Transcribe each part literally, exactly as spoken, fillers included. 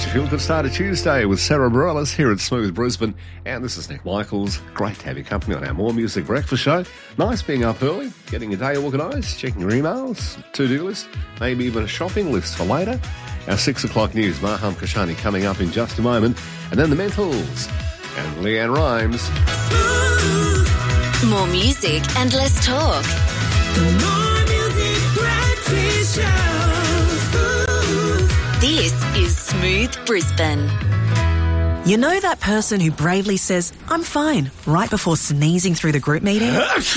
Bet You Feel Good start of Tuesday with Sarah Bareilles here at Smooth Brisbane. And this is Nick Michaels. Great to have your company on our More Music Breakfast show. Nice being up early, getting your day organised, checking your emails, to-do list, maybe even a shopping list for later. Our six o'clock news, Maham Kashani coming up in just a moment. And then the Mentals and Leanne Rhymes. More music and less talk. The More Music Breakfast Show. This is Smooth Brisbane. You know that person who bravely says, "I'm fine," right before sneezing through the group meeting?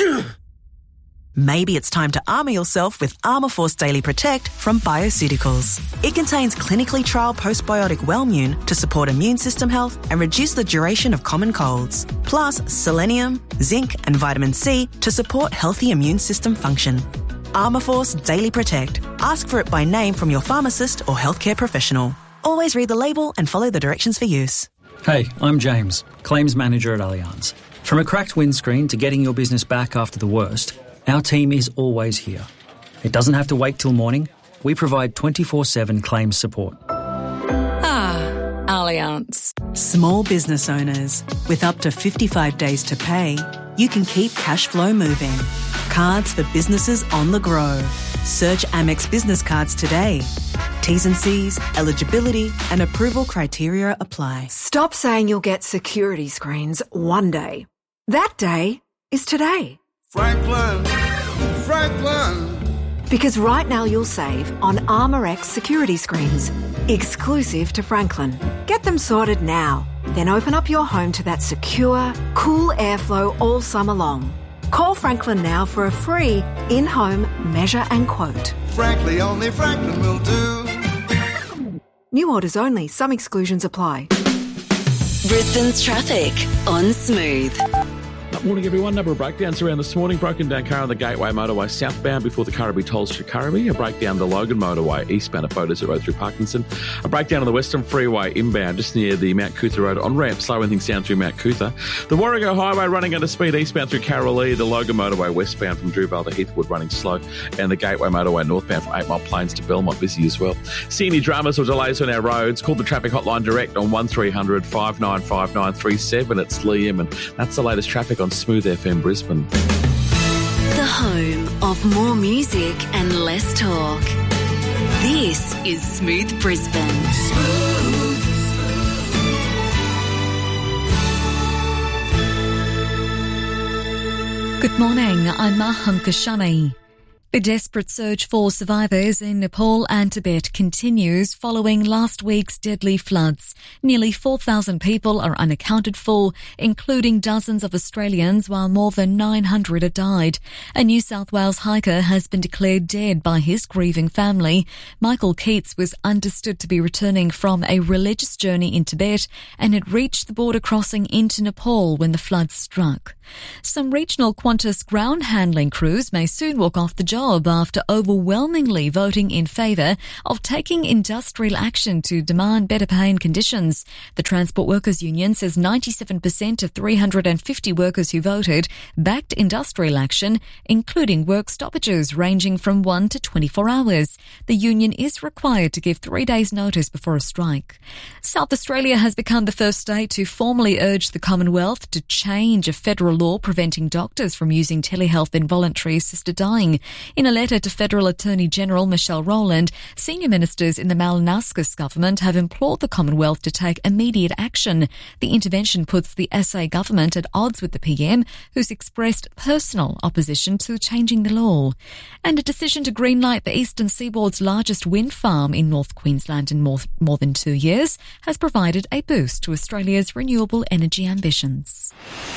Maybe it's time to armour yourself with Armourforce Daily Protect from Bioceuticals. It contains clinically trialled postbiotic Wellmune to support immune system health and reduce the duration of common colds. Plus selenium, zinc and vitamin C to support healthy immune system function. Armourforce Daily Protect. Ask for it by name from your pharmacist or healthcare professional. Always read the label and follow the directions for use. Hey, I'm James, Claims Manager at Allianz. From a cracked windscreen to getting your business back after the worst, our team is always here. It doesn't have to wait till morning. We provide twenty-four seven claims support. Ah, Allianz. Small business owners, with up to fifty-five days to pay, you can keep cash flow moving. Cards for businesses on the grow. Search Amex Business Cards today. T's and C's, eligibility and approval criteria apply. Stop saying you'll get security screens one day. That day is today. Franklin, Franklin. Because right now you'll save on ArmorX security screens, exclusive to Franklin. Get them sorted now. Then open up your home to that secure, cool airflow all summer long. Call Franklin now for a free in-home measure and quote. Frankly, only Franklin will do. New orders only. Some exclusions apply. Brisbane's traffic on Smooth. Morning, everyone. Number of breakdowns around this morning. Broken down car on the Gateway Motorway southbound before the Currabee tolls to Currabee. A breakdown on the Logan Motorway eastbound at Beaudesert Road through Parkinson. A breakdown on the Western Freeway inbound just near the Mount Cootha Road on-ramp, slowing things down through Mount Cootha. The Warrego Highway running under speed eastbound through Carralee. The Logan Motorway westbound from Drewvale to Heathwood running slow. And the Gateway Motorway northbound from Eight Mile Plains to Belmont busy as well. See any dramas or delays on our roads? Call the traffic hotline direct on one three hundred five nine five nine three seven. It's Liam, and that's the latest traffic on Smooth F M Brisbane. The home of more music and less talk. This is Smooth Brisbane. Good morning, I'm Maham Kashani. The desperate search for survivors in Nepal and Tibet continues following last week's deadly floods. Nearly four thousand people are unaccounted for, including dozens of Australians, while more than nine hundred have died. A New South Wales hiker has been declared dead by his grieving family. Michael Keats was understood to be returning from a religious journey in Tibet and had reached the border crossing into Nepal when the floods struck. Some regional Qantas ground handling crews may soon walk off the job after overwhelmingly voting in favour of taking industrial action to demand better pay and conditions. The Transport Workers Union says ninety-seven percent of three hundred fifty workers who voted backed industrial action, including work stoppages ranging from one to twenty-four hours. The union is required to give three days' notice before a strike. South Australia has become the first state to formally urge the Commonwealth to change a federal law preventing doctors from using telehealth in voluntary assisted dying. In a letter to Federal Attorney General Michelle Rowland, senior ministers in the Malinowskis government have implored the Commonwealth to take immediate action. The intervention puts the S A government at odds with the P M, who's expressed personal opposition to changing the law. And a decision to greenlight the eastern seaboard's largest wind farm in North Queensland in more, more than two years has provided a boost to Australia's renewable energy ambitions.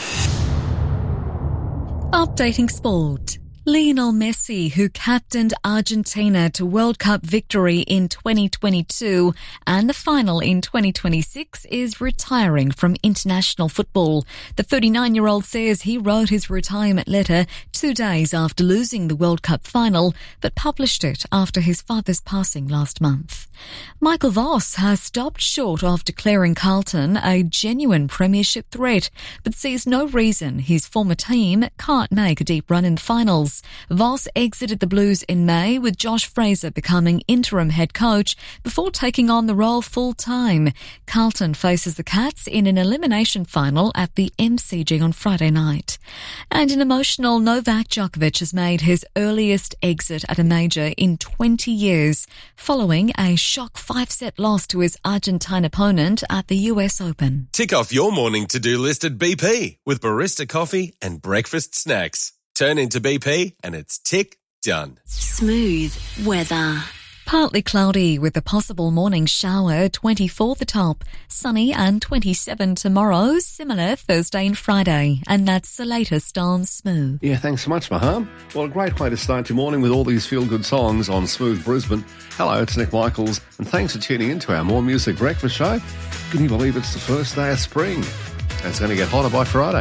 Updating sport. Lionel Messi, who captained Argentina to World Cup victory in twenty twenty-two and the final in twenty twenty-six, is retiring from international football. The thirty-nine-year-old says he wrote his retirement letter two days after losing the World Cup final, but published it after his father's passing last month. Michael Voss has stopped short of declaring Carlton a genuine premiership threat, but sees no reason his former team can't make a deep run in the finals. Voss exited the Blues in May, with Josh Fraser becoming interim head coach before taking on the role full-time. Carlton faces the Cats in an elimination final at the M C G on Friday night. And an emotional Novak Djokovic has made his earliest exit at a major in twenty years, following a shock five-set loss to his Argentine opponent at the U S Open. Tick off your morning to-do list at B P with barista coffee and breakfast snacks. Turn into B P and it's tick done. Smooth weather. Partly cloudy with a possible morning shower, twenty-four the top. Sunny and twenty-seven tomorrow, similar Thursday and Friday. And that's the latest on Smooth. Yeah, thanks so much, Maham. Well, a great way to start your morning with all these feel-good songs on Smooth Brisbane. Hello, it's Nick Michaels, and thanks for tuning in to our More Music Breakfast show. Can you believe it's the first day of spring? And it's going to get hotter by Friday.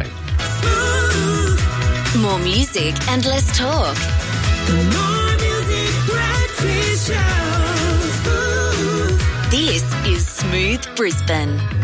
More music and less talk. More Music Breakfast Show. This is Smooth Brisbane.